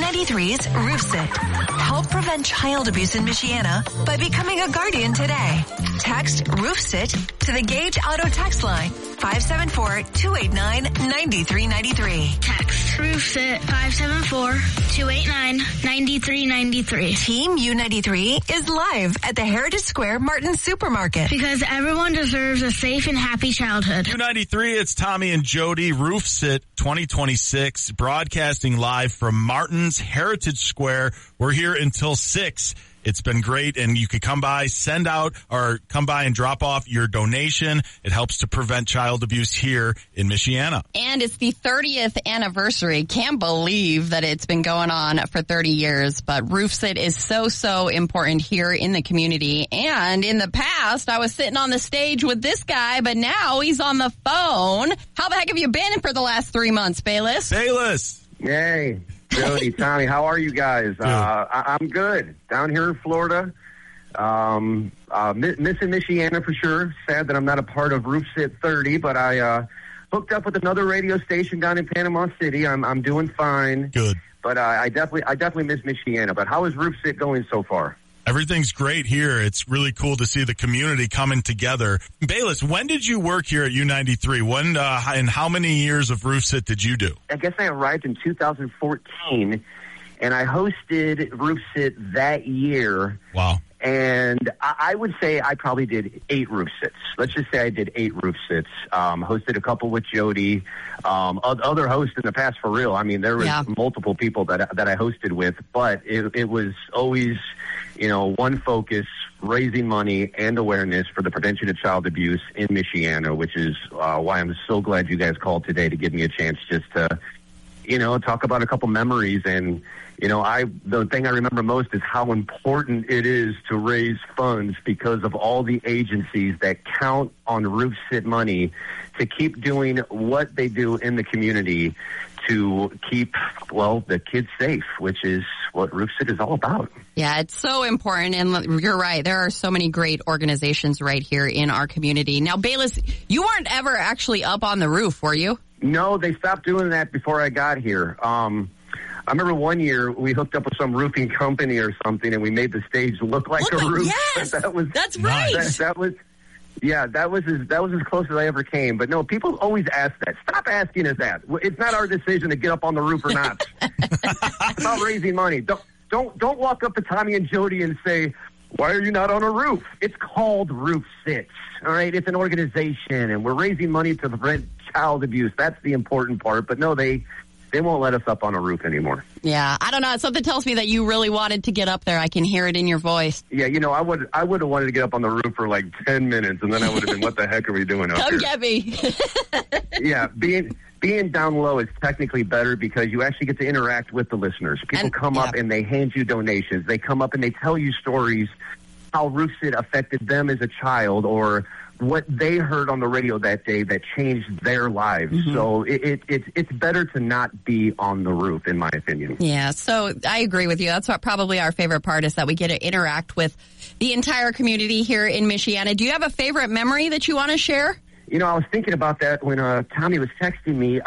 U93's Roof Sit. Help prevent child abuse in Michiana by becoming a guardian today. Text Roof Sit to the Gage Auto text line 574-289-9393. Text Roof Sit 574-289-9393. Team U93 is live at the Heritage Square Martin Supermarket. Because everyone deserves a safe and happy childhood. U93, it's Tommy and Jody, Roof Sit 2026, broadcasting live from Martin's Heritage Square. We're here until 6. It's been great, and you could come by, come by and drop off your donation. It helps to prevent child abuse here in Michiana. And it's the 30th anniversary. Can't believe that it's been going on for 30 years, but Roof Sit is so important here in the community. And in the past, I was sitting on the stage with this guy, but now he's on the phone. How the heck have you been for the last 3 months, Bayless? Hey. Jody, Tommy, how are you guys? I'm good. Down here in Florida. Missing Michiana for sure. Sad that I'm not a part of Roof Sit 30, but I hooked up with another radio station down in Panama City. I'm doing fine. Good. But I definitely miss Michiana. But how is Roof Sit going so far? Everything's great here. It's really cool to see the community coming together. Bayless, when did you work here at U93? When and how many years of Roof Sit did you do? I guess I arrived in 2014, and I hosted Roof Sit that year. Wow. And I would say I probably did 8 Roof Sits. Let's just say I did 8 Roof Sits. Hosted a couple with Jody. Other hosts in the past, for real. I mean, there was multiple people that I hosted with, but it was always, one focus, raising money and awareness for the prevention of child abuse in Michiana, which is why I'm so glad you guys called today to give me a chance just to, talk about a couple memories. And, the thing I remember most is how important it is to raise funds because of all the agencies that count on Roof Sit money to keep doing what they do in the community to keep, the kids safe, which is what Roof Sit is all about. Yeah, it's so important, and you're right. There are so many great organizations right here in our community. Now, Bayless, you weren't ever actually up on the roof, were you? No, they stopped doing that before I got here. I remember one year we hooked up with some roofing company or something, and we made the stage look like a roof. Yes, that's right. That was as close as I ever came. But no, people always ask that. Stop asking us that. It's not our decision to get up on the roof or not. It's about raising money. Don't walk up to Tommy and Jody and say, "Why are you not on a roof?" It's called Roof Sits. All right, it's an organization, and we're raising money to prevent child abuse. That's the important part. But no, they won't let us up on a roof anymore. Yeah, I don't know. Something tells me that you really wanted to get up there. I can hear it in your voice. Yeah, I would have wanted to get up on the roof for like 10 minutes, and then I would have been, what the heck are we doing up here? Come get me. Yeah, being down low is technically better because you actually get to interact with the listeners. People come up and they hand you donations. They come up and they tell you stories, how Roof Sit affected them as a child or what they heard on the radio that day that changed their lives. Mm-hmm. So it's better to not be on the roof, in my opinion. Yeah, so I agree with you. That's what probably our favorite part is that we get to interact with the entire community here in Michiana. Do you have a favorite memory that you want to share? I was thinking about that when Tommy was texting me.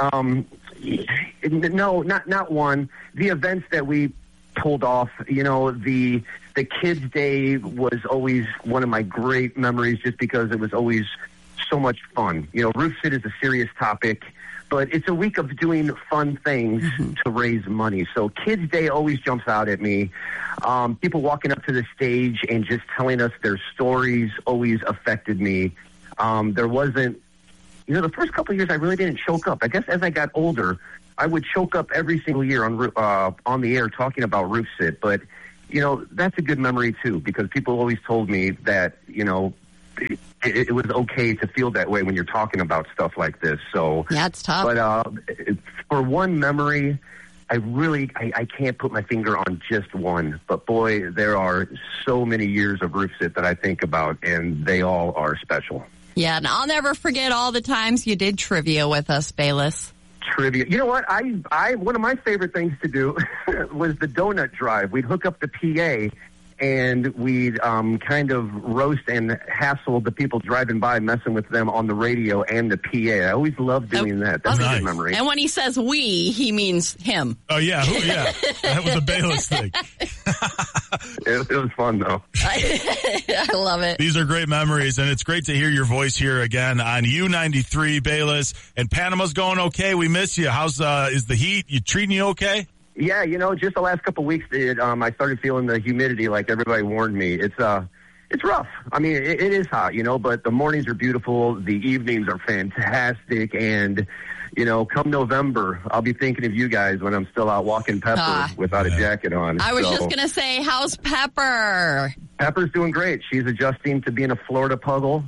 No, not one. The events that we pulled off, the Kids' Day was always one of my great memories just because it was always so much fun. Roof Sit is a serious topic, but it's a week of doing fun things to raise money. So Kids' Day always jumps out at me. People walking up to the stage and just telling us their stories always affected me. There wasn't, the first couple of years I really didn't choke up. I guess as I got older, I would choke up every single year on the air talking about Roof Sit. But, that's a good memory, too, because people always told me that, it was okay to feel that way when you're talking about stuff like this. So yeah, it's tough. But for one memory, I can't put my finger on just one. But, boy, there are so many years of Roof Sit that I think about, and they all are special. Yeah, and I'll never forget all the times you did trivia with us, Bayless. Trivia. You know what? I one of my favorite things to do was the donut drive. We'd hook up the PA, and we'd kind of roast and hassle the people driving by, messing with them on the radio and the PA. I always loved doing that. That's a good memory. And when he says we, he means him. Oh, yeah. That was a Bayless thing. It was fun, though. I love it. These are great memories, and it's great to hear your voice here again on U93, Bayless. And Panama's going okay. We miss you. How's is the heat? You treating you okay? Yeah, just the last couple of weeks, I started feeling the humidity like everybody warned me. It's rough. I mean, it is hot, but the mornings are beautiful. The evenings are fantastic. And, come November, I'll be thinking of you guys when I'm still out walking Pepper without a jacket on. I was just going to say, how's Pepper? Pepper's doing great. She's adjusting to being a Florida puggle.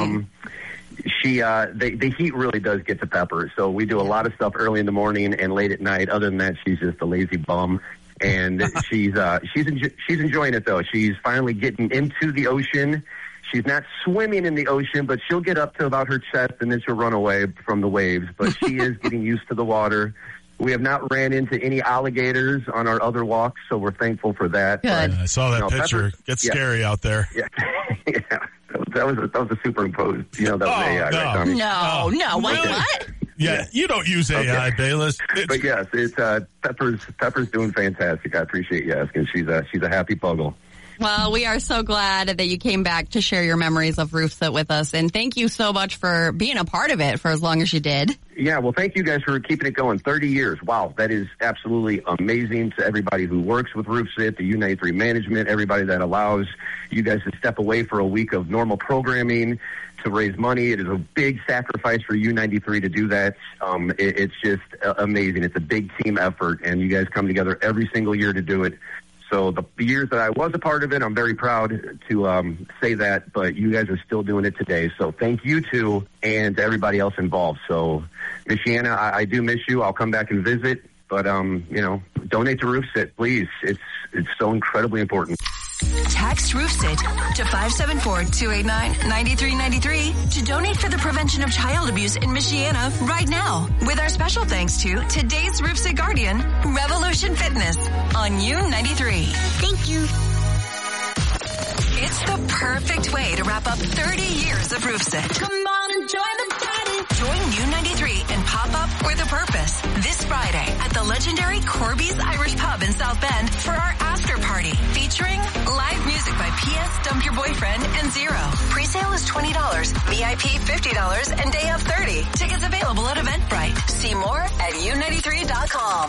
The heat really does get to Pepper, so we do a lot of stuff early in the morning and late at night. Other than that, she's just a lazy bum, and she's enjoying it though. She's finally getting into the ocean. She's not swimming in the ocean, but she'll get up to about her chest and then she'll run away from the waves. But she is getting used to the water. We have not ran into any alligators on our other walks, so we're thankful for that. Good. I saw that picture. Pepper, Gets scary out there. Yeah. Yeah. That was a superimposed. That was AI, right, Tommy? No. What? Yeah, you don't use AI, Bayless. But yes, it's Pepper's doing fantastic. I appreciate you asking. She's a happy puggle. Well, we are so glad that you came back to share your memories of Roof Sit with us, and thank you so much for being a part of it for as long as you did. Yeah, well, thank you guys for keeping it going. 30 years. Wow, that is absolutely amazing. To everybody who works with Roof Sit, the U93 management, everybody that allows you guys to step away for a week of normal programming to raise money. It is a big sacrifice for U93 to do that. It's just amazing. It's a big team effort, and you guys come together every single year to do it. So the years that I was a part of it, I'm very proud to say that, but you guys are still doing it today. So thank you too, and to everybody else involved. So, Michiana, I do miss you. I'll come back and visit, but, donate to Roof Sit, please. It's so incredibly important. Text Roof Sit to 574-289-9393 to donate for the prevention of child abuse in Michiana right now. With our special thanks to today's Roof Sit guardian, Revolution Fitness on U93. Thank you. It's the perfect way to wrap up 30 years of Roof Sit. Come on and join the party. Join U93 and pop up with a purpose this Friday at the legendary Corby's Irish Pub in South Bend for our after party featuring live music by P.S. Dump Your Boyfriend and Zero. Pre-sale is $20, VIP $50, and day of $30. Tickets available at Eventbrite. See more at U93.com.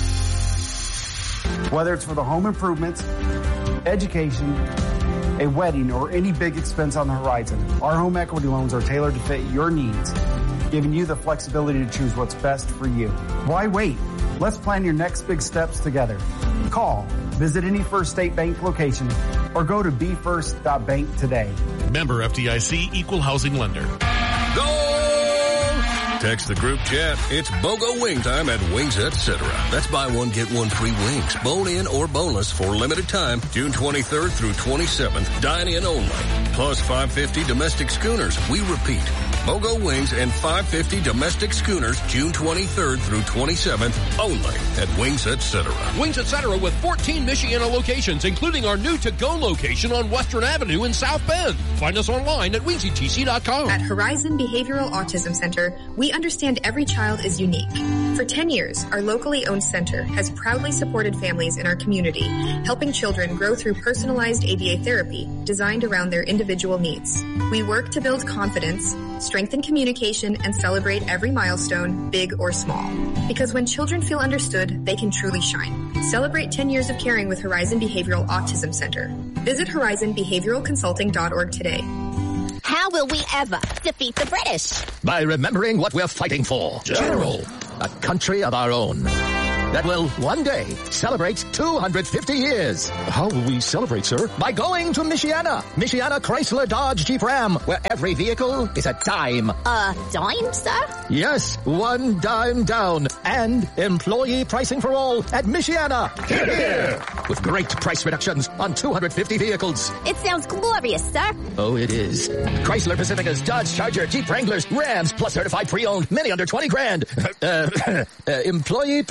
Whether it's for the home improvements, education, a wedding, or any big expense on the horizon, our home equity loans are tailored to fit your needs, giving you the flexibility to choose what's best for you. Why wait? Let's plan your next big steps together. Call, visit any First State Bank location, or go to befirst.bank today. Member FDIC, Equal Housing Lender. Go! Text the group chat. It's BOGO wing time at Wings Etc. That's buy one, get one free wings. Bone-in or boneless for limited time, June 23rd through 27th. Dine-in only. Plus $5.50 domestic schooners. We repeat. BOGO wings and $5.50 domestic schooners, June 23rd through 27th, only at Wings Etc. Wings Etc. with 14 Michiana locations, including our new to-go location on Western Avenue in South Bend. Find us online at wingsetc.com. At Horizon Behavioral Autism Center, we understand every child is unique. For 10 years, our locally owned center has proudly supported families in our community, helping children grow through personalized ABA therapy designed around their individual needs. We work to build confidence, strengthen communication, and celebrate every milestone, big or small. Because when children feel understood, they can truly shine. Celebrate 10 years of caring with Horizon Behavioral Autism Center. Visit horizonbehavioralconsulting.org today. How will we ever defeat the British? By remembering what we're fighting for. General. A country of our own. That will one day celebrate 250 years. How will we celebrate, sir? By going to Michiana. Michiana Chrysler Dodge Jeep Ram, where every vehicle is a dime. A dime, sir? Yes, one dime down. And employee pricing for all at Michiana. Hear, hear. With great price reductions on 250 vehicles. It sounds glorious, sir. Oh, it is. Chrysler Pacificas, Dodge Charger, Jeep Wranglers, Rams, plus certified pre-owned, many under 20 grand. Employee pricing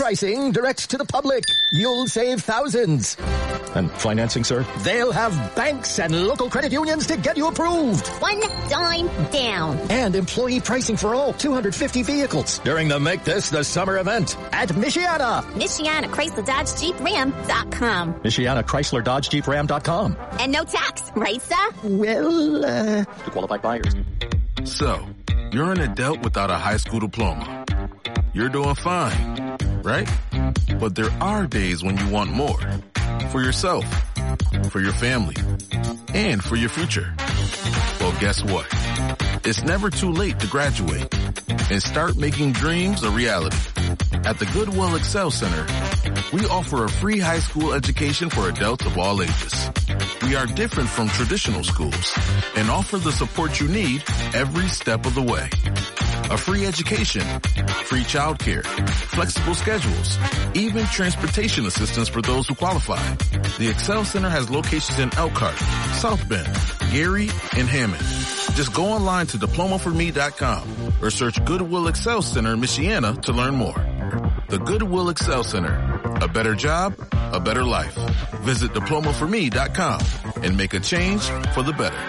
shipping direct to the public. You'll save thousands. And financing, sir? They'll have banks and local credit unions to get you approved. One dime down. And employee pricing for all 250 vehicles during the Make This the Summer event at Michiana. Michiana Chrysler Dodge Jeep Ram.com. Michiana Chrysler Dodge Jeep Ram.com. And no tax, right, sir? Well, to qualified buyers. So, you're an adult without a high school diploma. You're doing fine, right? But there are days when you want more. For yourself, for your family, and for your future. Well, guess what? It's never too late to graduate and start making dreams a reality. At the Goodwill Excel Center, we offer a free high school education for adults of all ages. We are different from traditional schools and offer the support you need every step of the way. A free education, free childcare, flexible schedules, even transportation assistance for those who qualify. The Excel Center has locations in Elkhart, South Bend, Gary, and Hammond. Just go online to diplomaforme.com or search Goodwill Excel Center in Michiana to learn more. The Goodwill Excel Center. A better job, a better life. Visit diplomaforme.com and make a change for the better.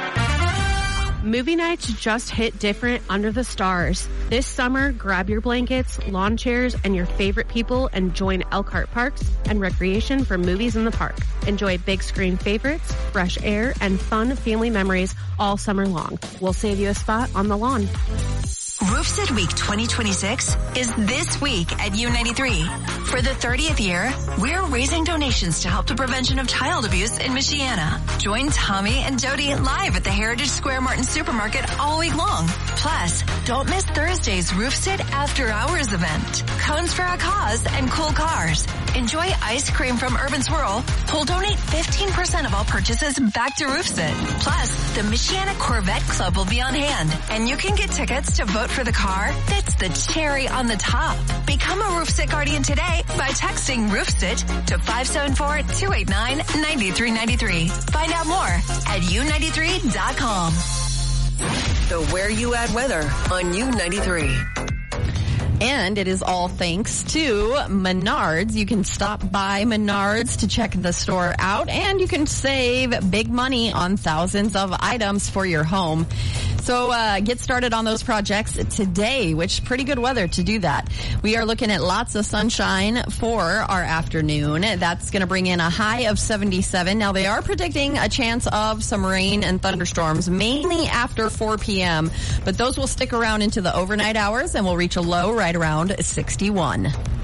Movie nights just hit different under the stars. This summer, grab your blankets, lawn chairs, and your favorite people and join Elkhart Parks and Recreation for movies in the park. Enjoy big screen favorites, fresh air, and fun family memories all summer long. We'll save you a spot on the lawn. Roofsit Week 2026 is this week at U93. For the 30th year, we're raising donations to help the prevention of child abuse in Michiana. Join Tommy and Jody live at the Heritage Square Martin Supermarket all week long. Plus, don't miss Thursday's Roofsit After Hours event. Cones for a Cause and cool cars. Enjoy ice cream from Urban Swirl. We'll donate 15% of all purchases back to Roofsit. Plus, the Michiana Corvette Club will be on hand, and you can get tickets to vote for the car that's the cherry on the top. Become a Roofsit Guardian today by texting Roofsit to 574-289-9393. Find out more at U93.com. The Where You At weather on U93. And it is all thanks to Menards. You can stop by Menards to check the store out, and you can save big money on thousands of items for your home. So get started on those projects today, which is pretty good weather to do that. We are looking at lots of sunshine for our afternoon. That's going to bring in a high of 77. Now, they are predicting a chance of some rain and thunderstorms, mainly after 4 p.m., but those will stick around into the overnight hours and will reach a low right around 61.